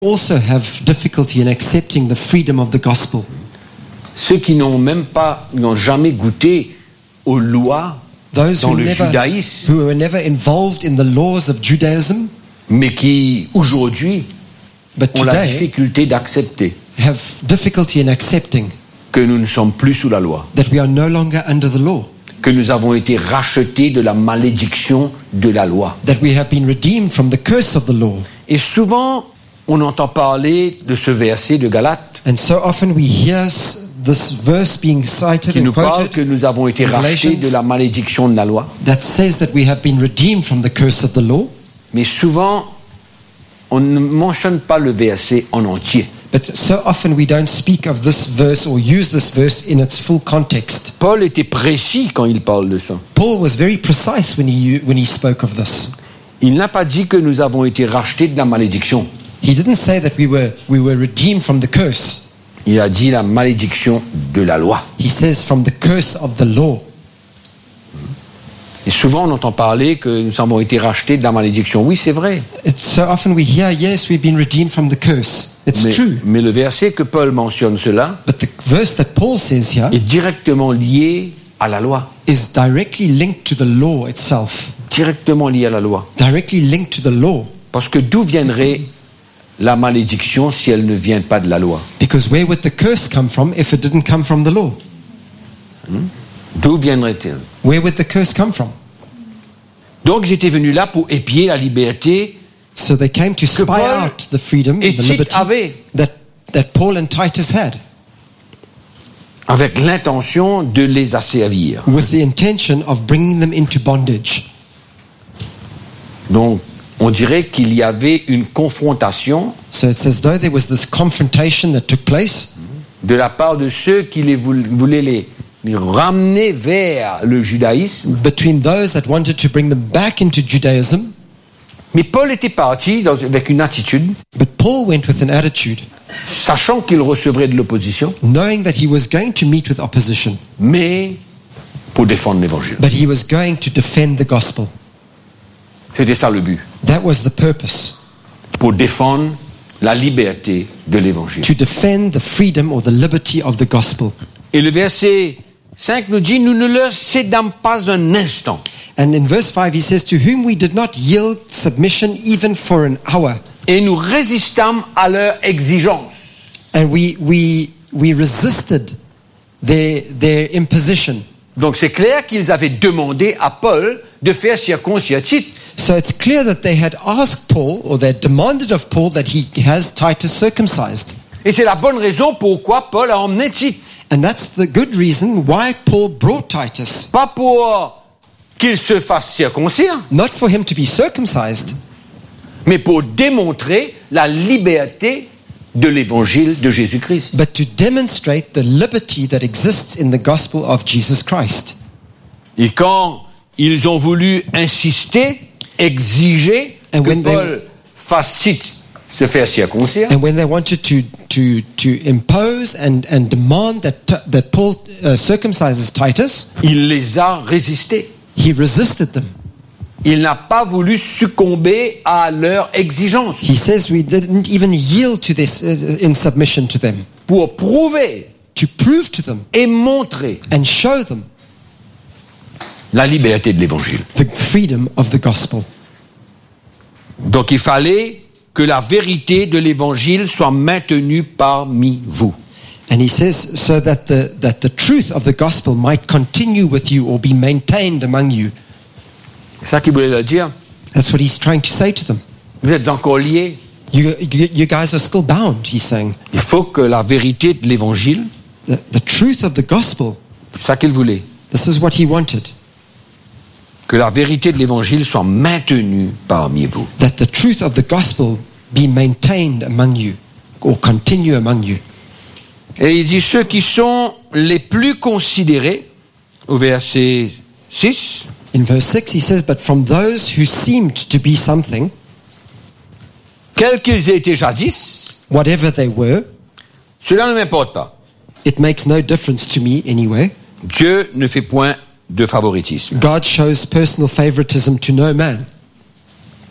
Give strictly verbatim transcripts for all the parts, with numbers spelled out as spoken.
also have difficulty in accepting the freedom of the gospel. Ceux qui n'ont même pas, n'ont jamais goûté aux lois Those dans who le never, judaïsme, who were never involved in the laws of Judaism, mais qui aujourd'hui but ont la today difficulté d'accepter have difficulty in accepting que nous ne sommes plus sous la loi, that we are no longer under the law, que nous avons été rachetés de la malédiction de la loi. that we have been redeemed from the curse of the law. Et souvent, on entend parler de ce verset de Galates And so often we hear s- this verse being cited qui and nous parle quoted que nous avons été rachetés de la malédiction de la loi. that says that we have been redeemed from the curse of the law. Mais souvent, on ne mentionne pas le verset en entier. But so often we don't speak of this verse or use this verse in its full context. Paul était précis quand il parle de ça. Paul was very precise when he when he spoke of this. Il n'a pas dit que nous avons été rachetés de la malédiction. He didn't say that we were we were redeemed from the curse. Il a dit la malédiction de la loi. He says from the curse of the law. Et souvent, on entend parler que nous avons été rachetés de la malédiction. Oui, c'est vrai. It's so often we hear, yes, we've been redeemed from the curse. It's Mais, true. mais le verset que Paul mentionne cela But the verse that Paul says here est directement lié à la loi. is directly linked to the law itself. Directement lié à la loi. Directly linked to the law. Parce que d'où viendrait la malédiction si elle ne vient pas de la loi? Because where would the curse come from if it didn't come from the law? D'où viendrait-elle? Where would the curse come from? Donc j'étais venu là pour épier la liberté So they came to spy Paul out the freedom, et the Tite liberty avaient, that, that Paul and Titus had, avec l'intention de les asservir. with the intention of bringing them into bondage. Donc on dirait qu'il y avait une confrontation So it's as though there was this confrontation that took place de la part de ceux qui les voul- voulaient les, les ramener vers le judaïsme. between those that wanted to bring them back into Judaism. Mais Paul était parti dans- avec une attitude, But Paul went with an attitude, sachant qu'il recevrait de l'opposition, knowing that he was going to meet with opposition, mais pour défendre l'évangile. but he was going to defend the gospel. C'était ça le but, That was the purpose, pour défendre la liberté de l'évangile. to defend the freedom or the liberty of the gospel. Et le verset cinq nous dit, nous ne leur cédâmes pas un instant. And in verse five he says, to whom we did not yield submission even for an hour. Et nous résistâmes à leur exigence. And we, we, we resisted their, their imposition. Donc c'est clair qu'ils avaient demandé à Paul de faire circoncire Tite. So it's clear that they had asked Paul, or they had demanded of Paul, that he has Titus circumcised. Et c'est la bonne raison pourquoi Paul a emmené Tite. And that's the good reason why Paul brought Titus. Pas pour qu'il se fasse circoncire, Not for him to be circumcised, mais pour démontrer la liberté de l'évangile de Jésus-Christ. but to demonstrate the liberty that exists in the gospel of Jesus Christ. Et quand ils ont voulu insister, exiger And que when they- Paul fasse Tite se faire circoncire, And when they wanted to, to, to impose and, and demand that, that Paul uh, circumcises Titus, il les a résistés. he resisted them. Il n'a pas voulu succomber à leur exigence He says we didn't even yield to this uh, in submission to them, pour prouver to prove to them et montrer and show them la liberté de l'évangile. the freedom of the gospel. Donc il fallait que la vérité de l'évangile soit maintenue parmi vous. And he says so that the, that the truth of the gospel might continue with you or be maintained among you. C'est ça qu'il voulait leur dire. That's what he's trying to say to them. Vous êtes encore liés. You, you, you guys are still bound, he's saying. Il faut que la vérité de l'évangile, The, the truth of the gospel, c'est ça qu'il voulait, this is what he wanted. que la vérité de l'évangile soit maintenue parmi vous. That the truth of the gospel be maintained among you or continue among you. Et il dit ceux qui sont les plus considérés, au verset six, In verse six he says, but from those who seemed to be something, quels qu'ils aient été jadis, whatever they were, cela ne m'importe pas. it makes no difference to me anyway. Dieu ne fait point de favoritisme. God shows personal favoritism to no man.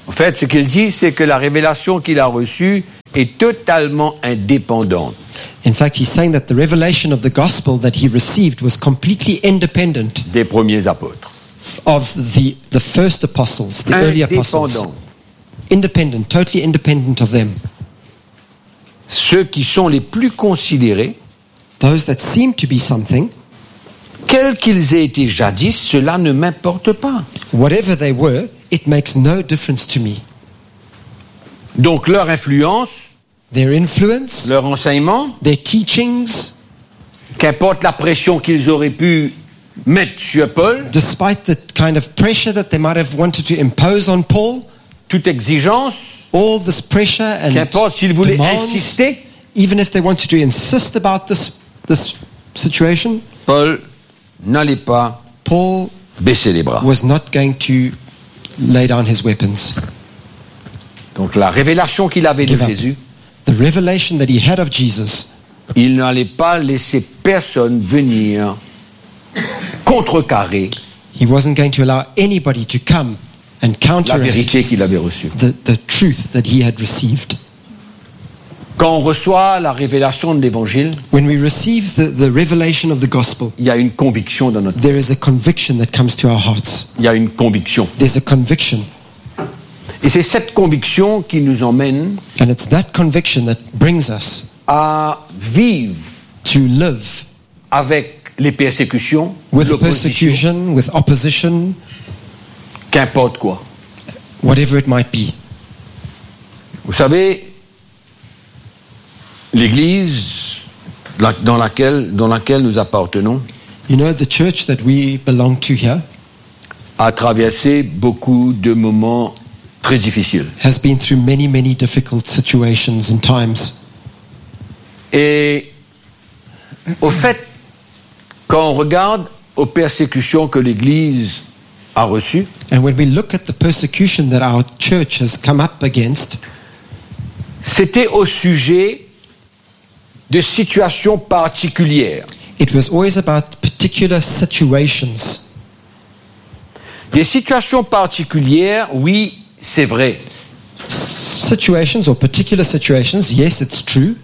En fait, ce qu'il dit, c'est que la révélation qu'il a reçue est totalement indépendante. In fact, he's saying that the revelation of the gospel that he received was completely independent Des premiers apôtres. of the, the first apostles, the early apostles. Indépendant. Independent, totally independent of them. Ceux qui sont les plus considérés, Those that seem to be something, quels qu'ils aient été jadis, cela ne m'importe pas. whatever they were, it makes no difference to me. Donc leur influence, Their influence, leur enseignement, their teachings, qu'importe la pression qu'ils auraient pu mettre sur Paul, despite the kind of pressure that they might have wanted to impose on Paul, toute exigence, all this pressure and qu'importe s'ils voulaient demands, insister, even if they wanted to insist about this, this situation, Paul n'allait pas Paul baisser les bras. was not going to lay down his weapons. Donc la révélation qu'il avait de Give up. Jésus, The revelation that he had of Jesus, il n'allait pas laisser personne venir contrecarrer he wasn't going to allow anybody to come and la counteract vérité qu'il avait reçue. the, the truth that he had received. Quand on reçoit la révélation de l'Évangile, When we receive the, the revelation of the gospel, il y a une conviction dans notre vie. there is a conviction that comes to our hearts. Il y a une conviction. There's a conviction. Et c'est cette conviction qui nous emmène And it's that conviction that brings us à vivre to live avec les persécutions, with l'opposition, persecution, with opposition, qu'importe quoi. whatever it might be. Vous savez, l'Église dans laquelle, dans laquelle nous appartenons You know, the church that we belong to here a traversé beaucoup de moments très difficiles. has been through many, many difficult situations and times. Et au fait, quand on regarde aux persécutions que l'Église a reçues, And when we look at the persecution that our church has come up against, c'était au sujet de situations particulières. it was always about particular situations. Des situations particulières, oui, c'est vrai. Situations or particular situations, yes, it's true.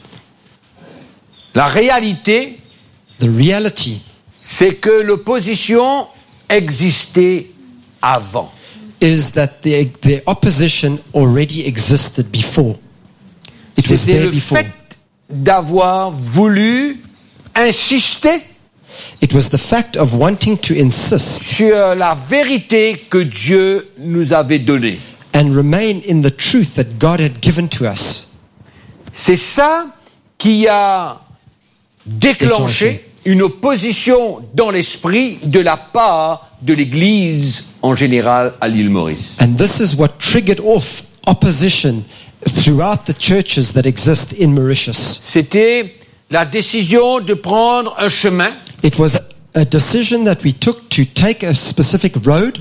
La réalité, The reality c'est que l'opposition existait avant. is that the, the opposition already existed before. It was C'était there le before. fait d'avoir voulu insister It was the fact of wanting to insist sur la vérité que Dieu nous avait donnée. and remain in the truth that God had given to us. C'est ça qui a déclenché une opposition dans l'esprit de la part de l'Église en général à l'île Maurice. And this is what triggered off opposition throughout the churches that exist in Mauritius. C'était la décision de prendre un chemin It was a decision that we took to take a specific road,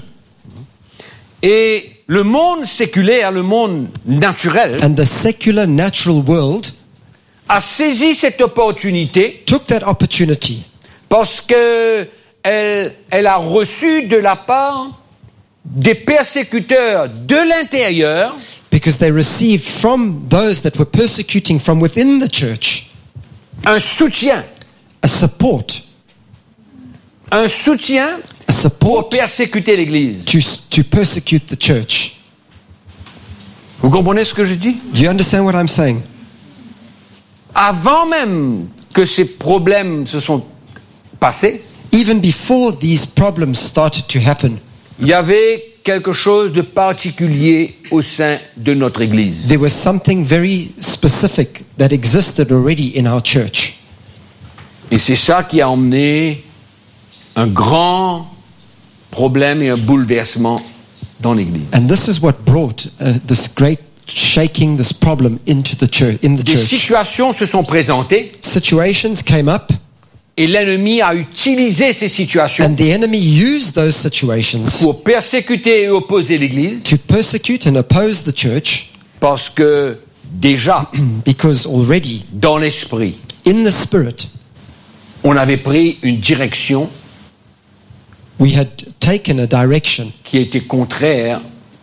et le monde séculaire, le monde naturel, and the secular natural world a saisi cette opportunité took that opportunity parce que elle, elle a reçu de la part des persécuteurs de l'intérieur because they received from those that were persecuting from within the church un soutien, a support, un soutien a pour support persécuter l'Église. to, to persecute the church. Vous comprenez ce que je dis? Do you understand what I'm saying? Avant même que ces problèmes se sont passés, Even before these problems started to happen, il y avait quelque chose de particulier au sein de notre Église. there was something very specific that existed already in our church. Et c'est ça qui a emmené un grand problème et un bouleversement dans l'Église. And this is what brought uh, this great shaking, this problem into the church, in the Des church. situations se sont présentées Situations came up, et l'ennemi a utilisé ces situations and the enemy used those situations pour persécuter et opposer l'Église to persecute and oppose the church, parce que déjà, because already dans l'esprit, in the spirit on avait pris une direction we had taken a direction qui était contraire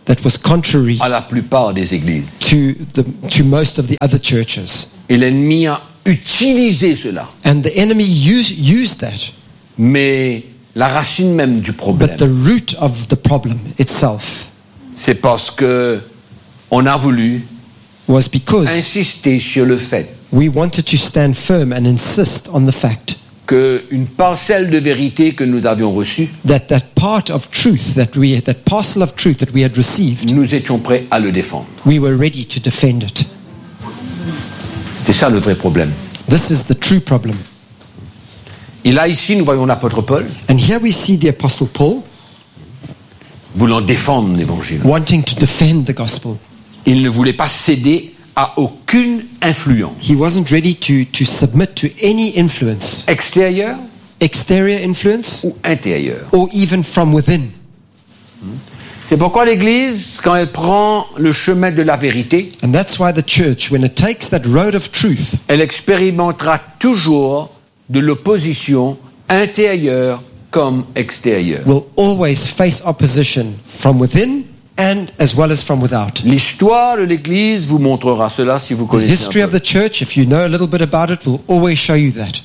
that was contrary à la plupart des églises. to the to most of the other churches. Et l'ennemi a utilisé cela. And the enemy use, used that. Mais la racine même du problème, But the root of the problem itself c'est parce que on a voulu was because insister sur le fait we wanted to stand firm and insist on the fact qu'une parcelle de vérité que nous avions reçue, that that part of truth that we that parcel of truth that we had received, nous étions prêts à le défendre. we were ready to defend it. C'est ça le vrai problème. This is the true problem. Et là, ici, nous voyons l'apôtre Paul And here we see the apostle Paul voulant défendre l'évangile. wanting to defend the gospel. Il ne voulait pas céder à aucune influence He wasn't ready to to submit to any influence, extérieure exterior influence ou intérieure. or even from within. C'est pourquoi l'Église, quand elle prend le chemin de la vérité, And that's why the church, when it takes that road of truth, elle expérimentera toujours de l'opposition intérieure comme extérieure. will always face opposition from within and as well as from without. L'histoire de l'Église vous montrera cela si vous The connaissez history un of peu. the church, if you know a little bit about it, will always show you that.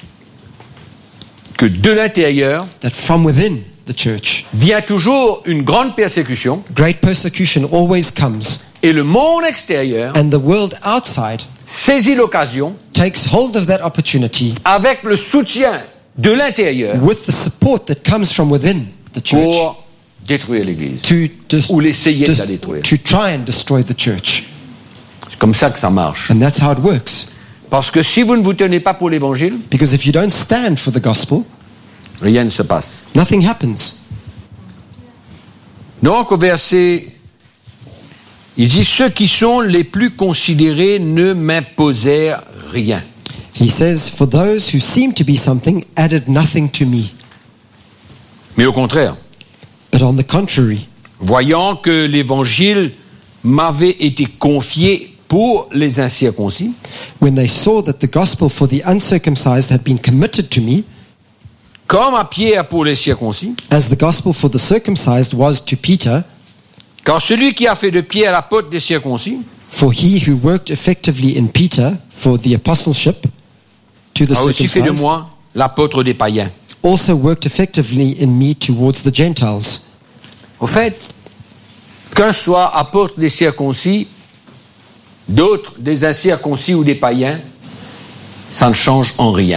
Que de l'intérieur That from within the church, vient toujours une grande persécution great persecution always comes. et le monde extérieur And the world outside saisit l'occasion takes hold of that opportunity avec le soutien de l'intérieur with the support that comes from within the church pour détruire l'Église to, dis- ou l'essayer de dis- la détruire. to try and destroy the church. C'est comme ça que ça marche. And that's how it works. Parce que si vous ne vous tenez pas pour l'Évangile, Because if you don't stand for the gospel, rien ne se passe. nothing happens. Donc au verset, il dit, ceux qui sont les plus considérés ne m'imposèrent rien. He says, for those who seem to be something added nothing to me. Mais au contraire, But on the contrary, voyant que l'Évangile m'avait été confié pour les incirconcis, when they saw that the gospel for the uncircumcised had been committed to me, comme à Pierre pour les circoncis, as the gospel for the circumcised was to Peter, car celui qui a fait de Pierre l'apôtre des circoncis for he who worked effectively in Peter for the apostleship to the a aussi fait de circumcised, moi l'apôtre des païens. also worked effectively in me towards the Gentiles. Au fait, qu'un soit apôtre des circoncis, d'autres des incirconcis ou des païens, ça ne change en rien.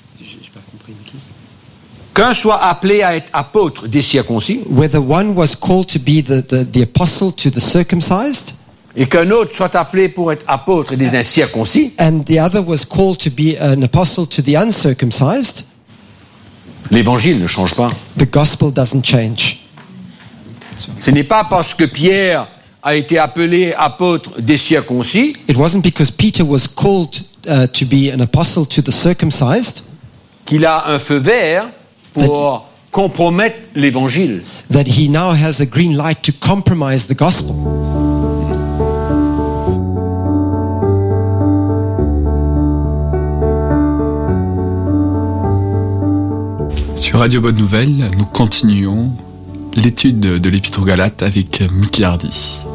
Qu'un soit appelé à être apôtre des circoncis Whether one was called to be the, the, the apostle to the circumcised, et qu'un autre soit appelé pour être apôtre des incirconcis, and the other was called to be an apostle to the uncircumcised, l'évangile ne change pas. the gospel doesn't change. Ce n'est pas parce que Pierre a été appelé apôtre des circoncis It wasn't because Peter was called uh, to be an apostle to the circumcised qu'il a un feu vert pour compromettre l'évangile. that he now has a green light to compromise the gospel. Sur Radio Bonne Nouvelle, nous continuons l'étude de l'Épître aux Galates avec Mickey Hardy.